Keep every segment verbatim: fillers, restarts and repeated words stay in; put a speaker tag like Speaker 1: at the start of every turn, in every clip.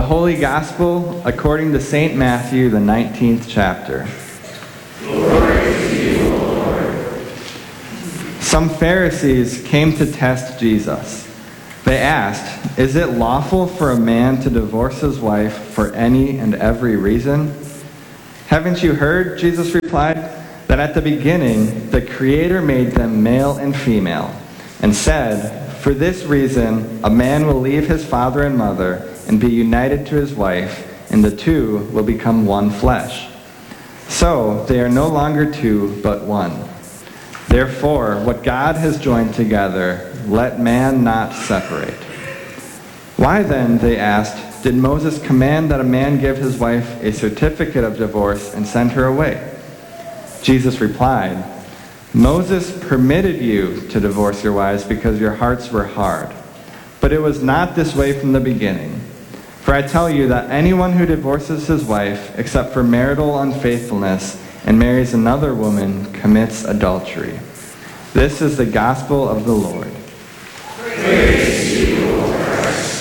Speaker 1: Holy Gospel according to Saint Matthew, the nineteenth chapter.
Speaker 2: Glory to you, Lord.
Speaker 1: Some Pharisees came to test Jesus. They asked, "Is it lawful for a man to divorce his wife for any and every reason?" "Haven't you heard," Jesus replied, "that at the beginning the Creator made them male and female, and said, 'For this reason a man will leave his father and mother and be united to his wife, and the two will become one flesh.' So they are no longer two, but one. Therefore, what God has joined together, let man not separate." "Why then," they asked, "did Moses command that a man give his wife a certificate of divorce and send her away?" Jesus replied, "Moses permitted you to divorce your wives because your hearts were hard. But it was not this way from the beginning. For I tell you that anyone who divorces his wife, except for marital unfaithfulness, and marries another woman, commits adultery." This is the gospel of the Lord.
Speaker 2: Praise to you, O Christ.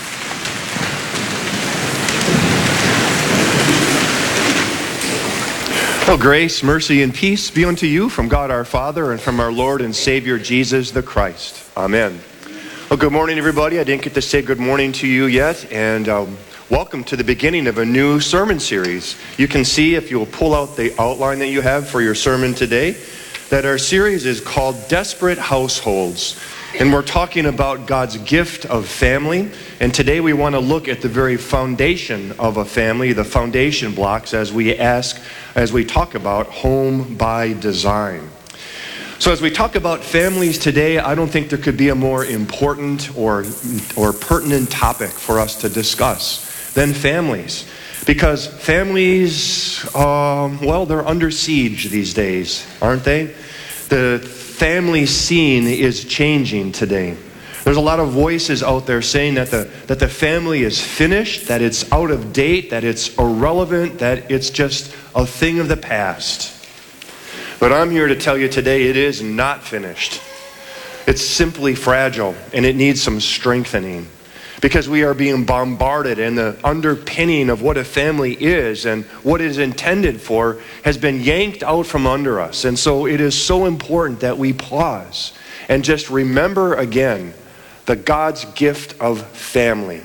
Speaker 3: Well, grace, mercy, and peace be unto you from God our Father and from our Lord and Savior Jesus the Christ. Amen. Well, good morning, everybody. I didn't get to say good morning to you yet, and um, welcome to the beginning of a new sermon series. You can see, if you'll pull out the outline that you have for your sermon today, that our series is called Desperate Households. And we're talking about God's gift of family. And today we want to look at the very foundation of a family, the foundation blocks, as we ask, as we talk about home by design. So as we talk about families today, I don't think there could be a more important or, or pertinent topic for us to discuss than families. Because families, um, well, they're under siege these days, aren't they? The family scene is changing today. There's a lot of voices out there saying that the, that the family is finished, that it's out of date, that it's irrelevant, that it's just a thing of the past. But I'm here to tell you today it is not finished. It's simply fragile, and it needs some strengthening. Because we are being bombarded, and the underpinning of what a family is and what it is intended for has been yanked out from under us. And so it is so important that we pause and just remember again the God's gift of family.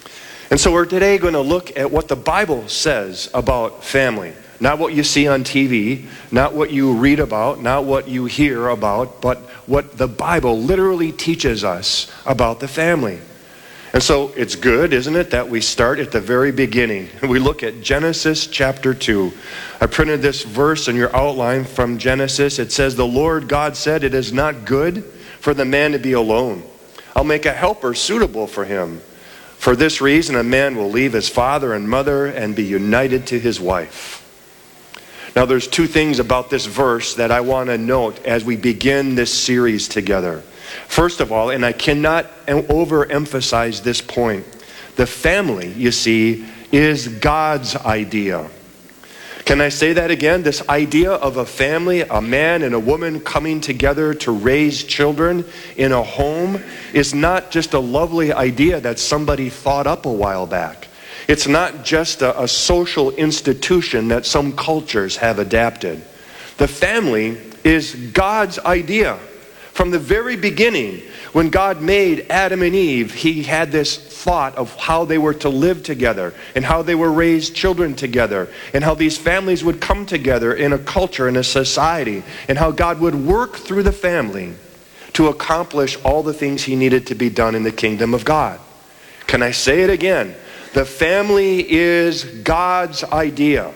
Speaker 3: And so we're today going to look at what the Bible says about family. Not what you see on T V, not what you read about, not what you hear about, but what the Bible literally teaches us about the family. And so it's good, isn't it, that we start at the very beginning. We look at Genesis chapter two. I printed this verse in your outline from Genesis. It says, "The Lord God said, 'It is not good for the man to be alone. I'll make a helper suitable for him. For this reason, a man will leave his father and mother and be united to his wife.'" Now there's two things about this verse that I want to note as we begin this series together. First of all, and I cannot overemphasize this point, the family, you see, is God's idea. Can I say that again? This idea of a family, a man and a woman coming together to raise children in a home, is not just a lovely idea that somebody thought up a while back. It's not just a, a social institution that some cultures have adapted. The family is God's idea. From the very beginning, when God made Adam and Eve, he had this thought of how they were to live together and how they were raised children together and how these families would come together in a culture, in a society, and how God would work through the family to accomplish all the things he needed to be done in the kingdom of God. Can I say it again? The family is God's idea.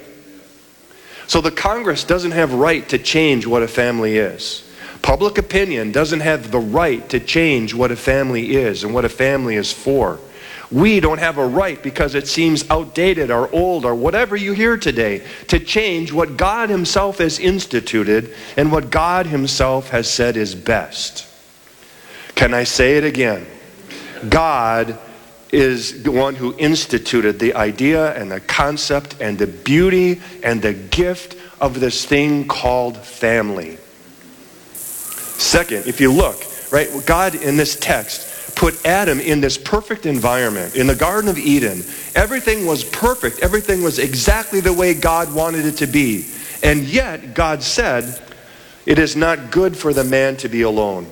Speaker 3: So the Congress doesn't have right to change what a family is. Public opinion doesn't have the right to change what a family is and what a family is for. We don't have a right, because it seems outdated or old or whatever you hear today, to change what God himself has instituted and what God himself has said is best. Can I say it again? God is the one who instituted the idea and the concept and the beauty and the gift of this thing called family. Second, if you look, right, God in this text put Adam in this perfect environment, in the Garden of Eden. Everything was perfect. Everything was exactly the way God wanted it to be. And yet, God said, it is not good for the man to be alone.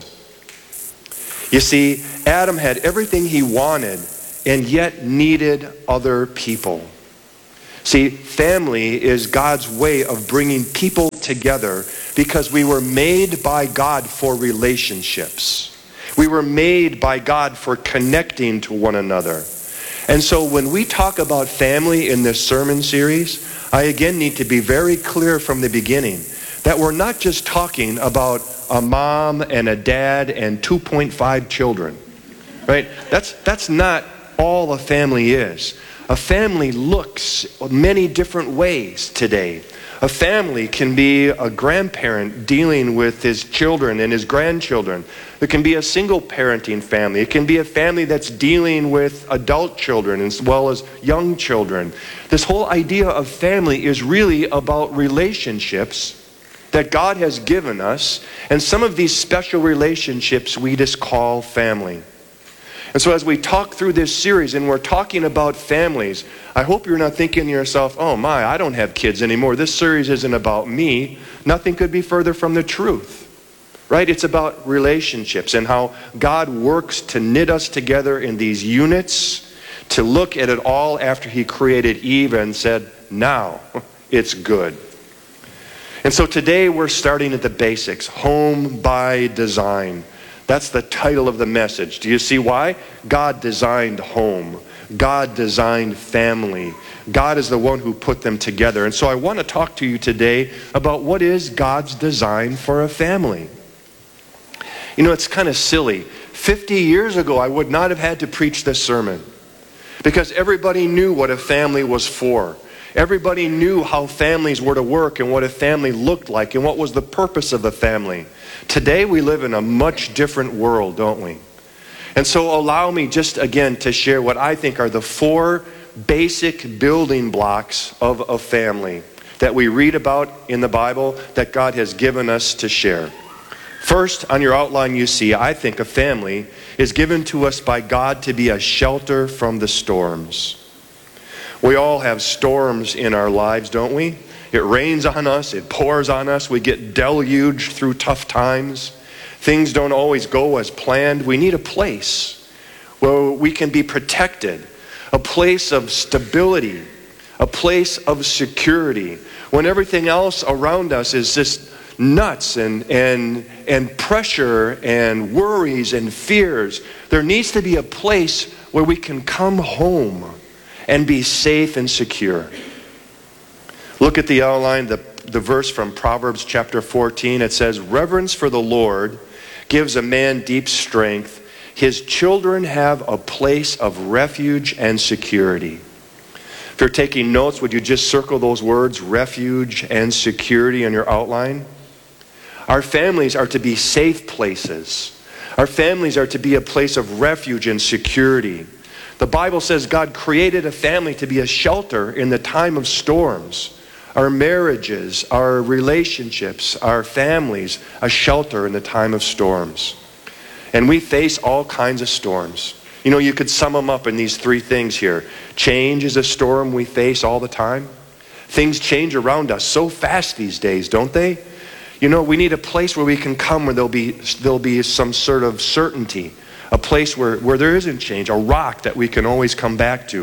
Speaker 3: You see, Adam had everything he wanted and yet needed other people. See, family is God's way of bringing people together because we were made by God for relationships. We were made by God for connecting to one another. And so when we talk about family in this sermon series, I again need to be very clear from the beginning that we're not just talking about a mom and a dad and two point five children, right? That's, that's not all a family is. A family looks many different ways today. A family can be a grandparent dealing with his children and his grandchildren. It can be a single parenting family. It can be a family that's dealing with adult children as well as young children. This whole idea of family is really about relationships that God has given us, and some of these special relationships we just call family. And so as we talk through this series and we're talking about families, I hope you're not thinking to yourself, oh my, I don't have kids anymore. This series isn't about me. Nothing could be further from the truth, right? It's about relationships and how God works to knit us together in these units, to look at it all after he created Eve and said, now it's good. And so today we're starting at the basics, home by design. That's the title of the message. Do you see why? God designed home. God designed family. God is the one who put them together. And so I want to talk to you today about what is God's design for a family. You know, it's kind of silly. fifty years ago, I would not have had to preach this sermon because everybody knew what a family was for. Everybody knew how families were to work and what a family looked like and what was the purpose of a family. Today we live in a much different world, don't we? And so allow me just again to share what I think are the four basic building blocks of a family that we read about in the Bible that God has given us to share. First, on your outline you see, I think a family is given to us by God to be a shelter from the storms. We all have storms in our lives, don't we? It rains on us, it pours on us, we get deluged through tough times. Things don't always go as planned. We need a place where we can be protected, a place of stability, a place of security. When everything else around us is just nuts and, and, and pressure and worries and fears, there needs to be a place where we can come home and be safe and secure. Look at the outline, the, the verse from Proverbs chapter fourteen. It says, reverence for the Lord gives a man deep strength. His children have a place of refuge and security. If you're taking notes, would you just circle those words, refuge and security, in your outline? Our families are to be safe places. Our families are to be a place of refuge and security. The Bible says God created a family to be a shelter in the time of storms. Our marriages, our relationships, our families, a shelter in the time of storms. And we face all kinds of storms. You know, you could sum them up in these three things here. Change is a storm we face all the time. Things change around us so fast these days, don't they? You know, we need a place where we can come where there'll be, there'll be some sort of certainty. A place where, where there isn't change, a rock that we can always come back to.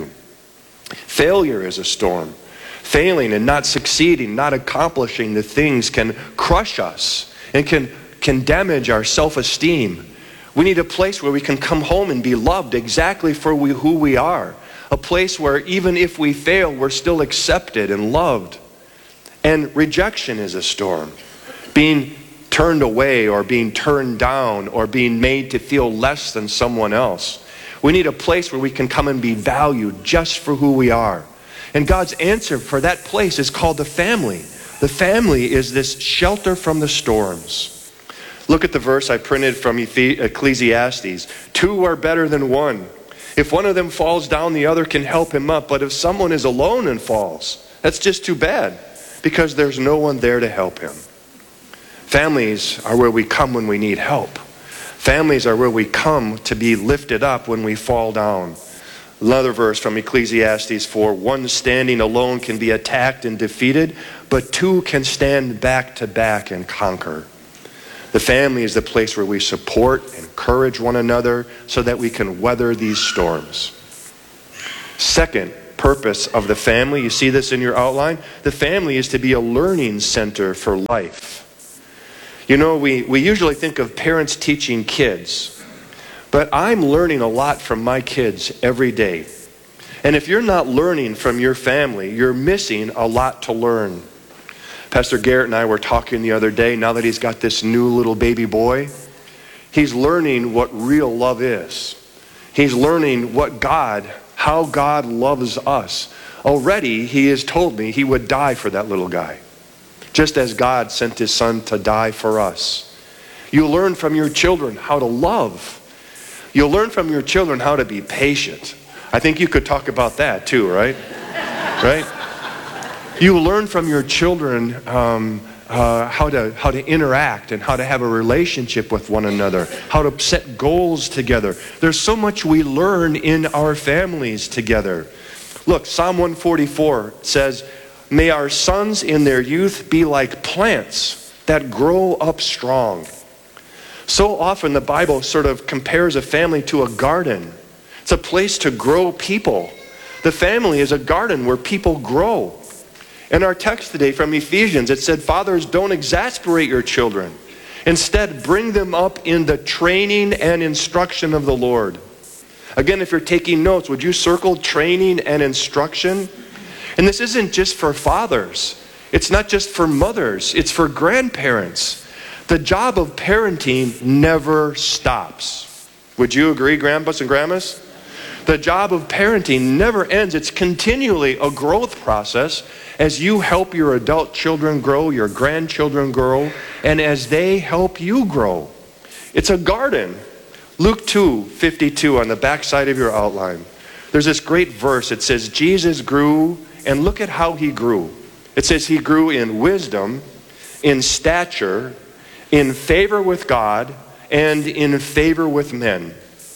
Speaker 3: Failure is a storm. Failing and not succeeding, not accomplishing the things can crush us and can, can damage our self-esteem. We need a place where we can come home and be loved exactly for we, who we are. A place where even if we fail, we're still accepted and loved. And rejection is a storm. Being turned away or being turned down or being made to feel less than someone else. We need a place where we can come and be valued just for who we are. And God's answer for that place is called the family. The family is this shelter from the storms. Look at the verse I printed from Ecclesiastes. Two are better than one. If one of them falls down, the other can help him up. But if someone is alone and falls, that's just too bad because there's no one there to help him. Families are where we come when we need help. Families are where we come to be lifted up when we fall down. Another verse from Ecclesiastes four, one standing alone can be attacked and defeated, but two can stand back to back and conquer. The family is the place where we support, encourage one another so that we can weather these storms. Second purpose of the family, you see this in your outline, the family is to be a learning center for life. You know, we, we usually think of parents teaching kids. But I'm learning a lot from my kids every day. And if you're not learning from your family, you're missing a lot to learn. Pastor Garrett and I were talking the other day, now that he's got this new little baby boy, he's learning what real love is. He's learning what God, how God loves us. Already, he has told me he would die for that little guy, just as God sent his son to die for us. You learn from your children how to love. You'll learn from your children how to be patient. I think you could talk about that too, right? Right? You learn from your children um, uh, how to how to interact and how to have a relationship with one another, how to set goals together. There's so much we learn in our families together. Look, Psalm one forty-four says, "May our sons in their youth be like plants that grow up strong." So often the Bible sort of compares a family to a garden. It's a place to grow people. The family is a garden where people grow. In our text today from Ephesians, it said, "Fathers, don't exasperate your children. Instead, bring them up in the training and instruction of the Lord." Again, if you're taking notes, would you circle training and instruction? And this isn't just for fathers. It's not just for mothers. It's for grandparents. The job of parenting never stops. Would you agree, grandpas and grandmas? The job of parenting never ends. It's continually a growth process as you help your adult children grow, your grandchildren grow, and as they help you grow. It's a garden. Luke two fifty-two on the back side of your outline. There's this great verse. It says, Jesus grew, and look at how he grew. It says he grew in wisdom, in stature, in favor with God, and in favor with men.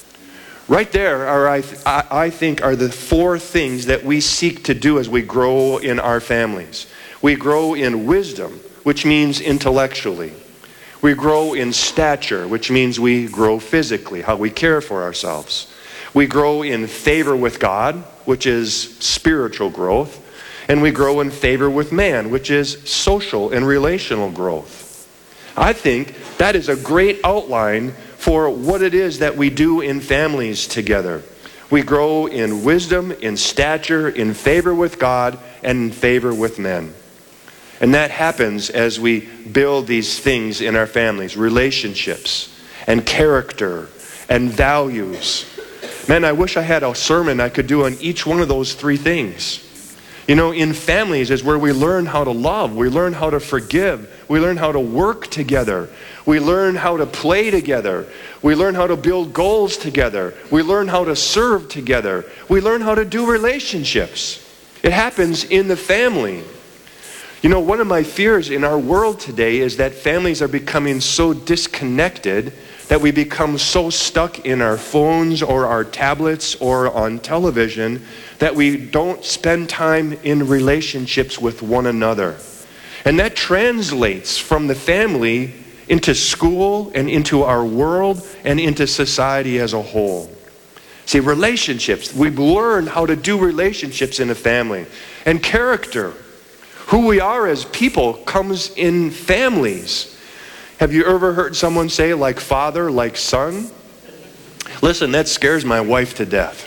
Speaker 3: Right there are, I, th- I think, are the four things that we seek to do as we grow in our families. We grow in wisdom, which means intellectually. We grow in stature, which means we grow physically, how we care for ourselves. We grow in favor with God, which is spiritual growth. And we grow in favor with man, which is social and relational growth. I think that is a great outline for what it is that we do in families together. We grow in wisdom, in stature, in favor with God, and in favor with men. And that happens as we build these things in our families, relationships and character and values. Man, I wish I had a sermon I could do on each one of those three things. You know, in families is where we learn how to love. We learn how to forgive. We learn how to work together. We learn how to play together. We learn how to build goals together. We learn how to serve together. We learn how to do relationships. It happens in the family. You know, one of my fears in our world today is that families are becoming so disconnected that we become so stuck in our phones or our tablets or on television that we don't spend time in relationships with one another. And that translates from the family into school and into our world and into society as a whole. See, relationships, we learn how to do relationships in a family. And character, who we are as people, comes in families. Have you ever heard someone say, like father, like son? Listen, that scares my wife to death.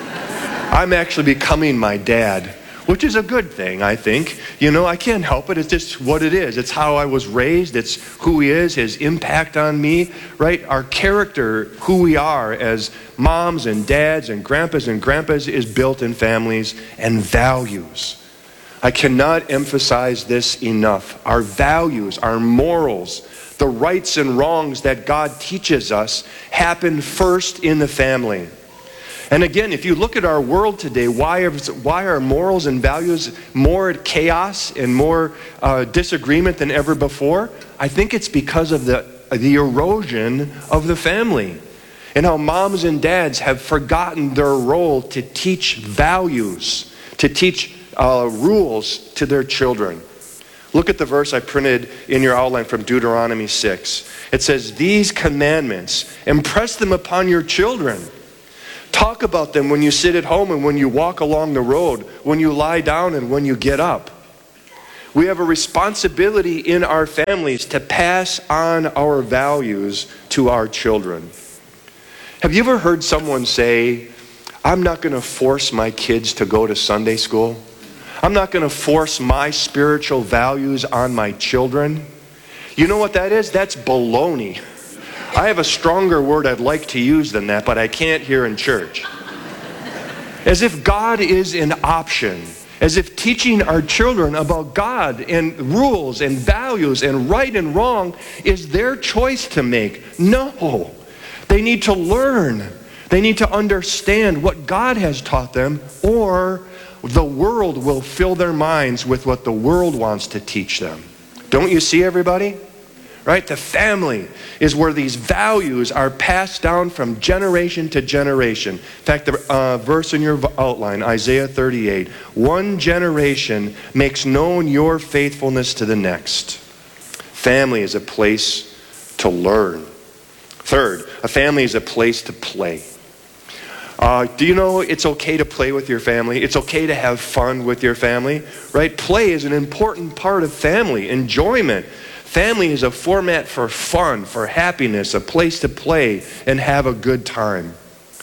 Speaker 3: I'm actually becoming my dad, which is a good thing, I think. You know, I can't help it. It's just what it is. It's how I was raised. It's who he is, his impact on me, right? Our character, who we are as moms and dads and grandpas and grandpas is built in families and values. I cannot emphasize this enough. Our values, our morals, the rights and wrongs that God teaches us happen first in the family. And again, if you look at our world today, why are, why are morals and values more chaos and more uh, disagreement than ever before? I think it's because of the the erosion of the family, and how moms and dads have forgotten their role to teach values, to teach uh, rules to their children. Look at the verse I printed in your outline from Deuteronomy six. It says, "These commandments, impress them upon your children. Talk about them when you sit at home and when you walk along the road, when you lie down and when you get up." We have a responsibility in our families to pass on our values to our children. Have you ever heard someone say, "I'm not going to force my kids to go to Sunday school. I'm not going to force my spiritual values on my children"? You know what that is? That's baloney. I have a stronger word I'd like to use than that, but I can't here in church. As if God is an option. As if teaching our children about God and rules and values and right and wrong is their choice to make. No. They need to learn. They need to understand what God has taught them, or the world will fill their minds with what the world wants to teach them. Don't you see, everybody? Right? The family is where these values are passed down from generation to generation. In fact, the uh, verse in your outline, Isaiah thirty-eight, "One generation makes known your faithfulness to the next." Family is a place to learn. Third, a family is a place to play. Uh, do you know it's okay to play with your family? It's okay to have fun with your family, right? Play is an important part of family, enjoyment. Family is a format for fun, for happiness, a place to play and have a good time.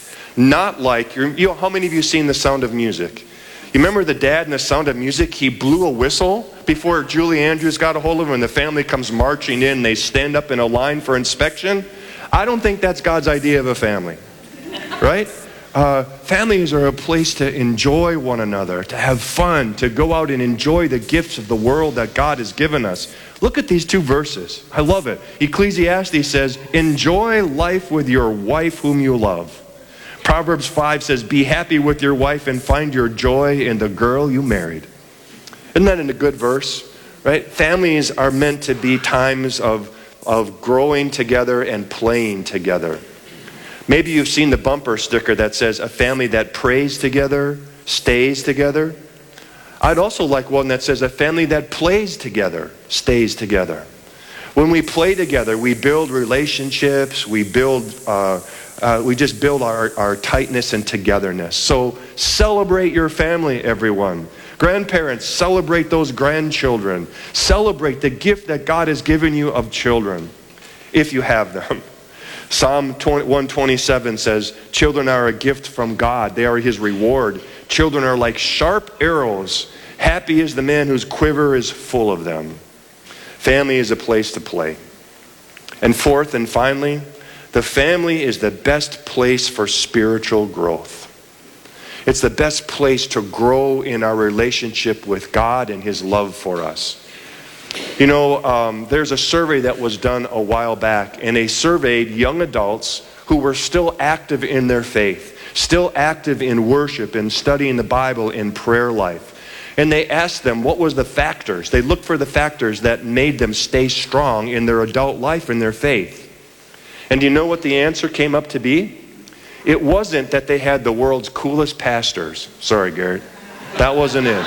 Speaker 3: Not like, you know, how many of you have seen The Sound of Music? You remember the dad in The Sound of Music? He blew a whistle before Julie Andrews got a hold of him, and the family comes marching in. They stand up in a line for inspection. I don't think that's God's idea of a family, right? Uh, families are a place to enjoy one another, to have fun, to go out and enjoy the gifts of the world that God has given us. Look at these two verses. I love it. Ecclesiastes says, "Enjoy life with your wife whom you love." Proverbs five says, "Be happy with your wife and find your joy in the girl you married." Isn't that a good verse? Right? Families are meant to be times of, of growing together and playing together. Maybe you've seen the bumper sticker that says, "A family that prays together stays together." I'd also like one that says, "A family that plays together stays together." When we play together, we build relationships, we build, uh, uh, we just build our, our tightness and togetherness. So celebrate your family, everyone. Grandparents, celebrate those grandchildren. Celebrate the gift that God has given you of children, if you have them. Psalm one twenty-seven says, "Children are a gift from God. They are His reward. Children are like sharp arrows. Happy is the man whose quiver is full of them." Family is a place to play. And fourth and finally, the family is the best place for spiritual growth. It's the best place to grow in our relationship with God and His love for us. You know, um, there's a survey that was done a while back, and they surveyed young adults who were still active in their faith, still active in worship and studying the Bible in prayer life. And they asked them what was the factors. They looked for the factors that made them stay strong in their adult life and their faith. And do you know what the answer came up to be? It wasn't that they had the world's coolest pastors. Sorry, Garrett. That wasn't it.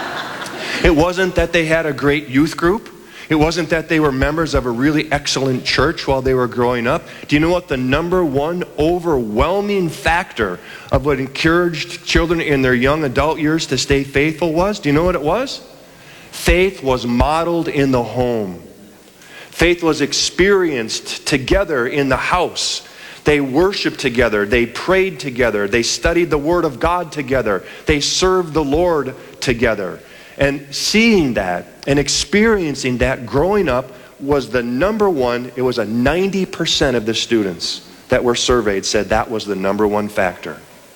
Speaker 3: It wasn't that they had a great youth group. It wasn't that they were members of a really excellent church while they were growing up. Do you know what the number one overwhelming factor of what encouraged children in their young adult years to stay faithful was? Do you know what it was? Faith was modeled in the home. Faith was experienced together in the house. They worshiped together. They prayed together. They studied the Word of God together. They served the Lord together. And seeing that and experiencing that growing up was the number one. It was a ninety percent of the students that were surveyed said that was the number one factor.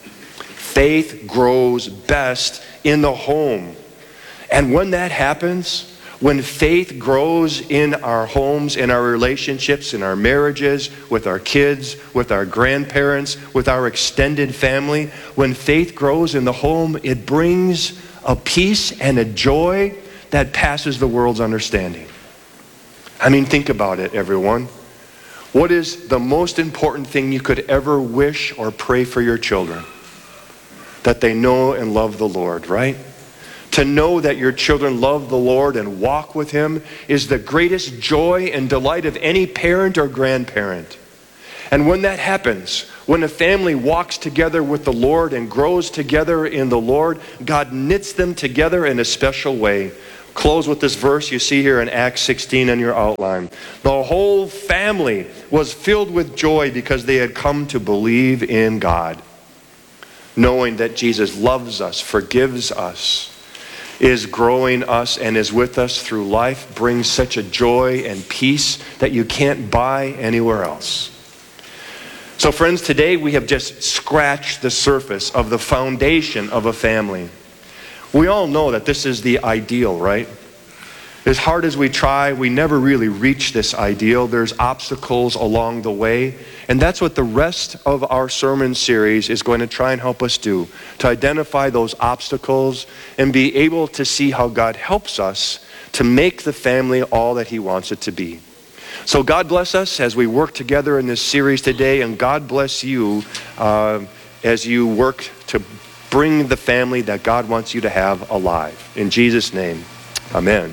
Speaker 3: Faith grows best in the home. And when that happens, when faith grows in our homes, in our relationships, in our marriages, with our kids, with our grandparents, with our extended family, when faith grows in the home, it brings a peace and a joy that passes the world's understanding. I mean, think about it, everyone. What is the most important thing you could ever wish or pray for your children? That they know and love the Lord, right? To know that your children love the Lord and walk with Him is the greatest joy and delight of any parent or grandparent. And when that happens, when a family walks together with the Lord and grows together in the Lord, God knits them together in a special way. Close with this verse you see here in Acts sixteen on your outline. The whole family was filled with joy because they had come to believe in God. Knowing that Jesus loves us, forgives us, is growing us, and is with us through life brings such a joy and peace that you can't buy anywhere else. So friends, today we have just scratched the surface of the foundation of a family. We all know that this is the ideal, right? As hard as we try, we never really reach this ideal. There's obstacles along the way. And that's what the rest of our sermon series is going to try and help us do. To identify those obstacles and be able to see how God helps us to make the family all that He wants it to be. So God bless us as we work together in this series today. And God bless you uh, as you work to bring the family that God wants you to have alive. In Jesus' name, amen.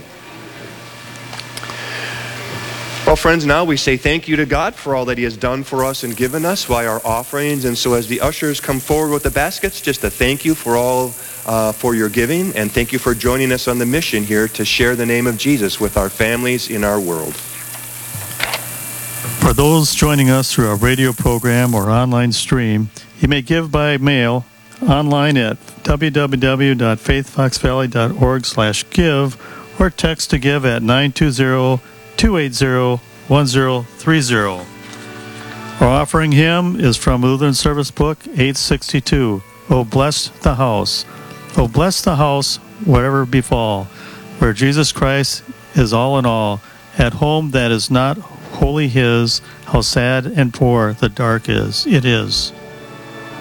Speaker 3: Well, friends, now we say thank you to God for all that He has done for us and given us by our offerings. And so as the ushers come forward with the baskets, just a thank you for all uh, for your giving. And thank you for joining us on the mission here to share the name of Jesus with our families in our world.
Speaker 4: For those joining us through our radio program or online stream, you may give by mail online at w w w dot faith fox valley dot org slash give or text to give at nine two zero, two eight zero, one zero three zero. Our offering hymn is from Lutheran Service Book eight sixty-two, O Bless the House. O bless the house, whatever befall, where Jesus Christ is all in all, at home that is not wholly His, how sad and poor the dark is. It is.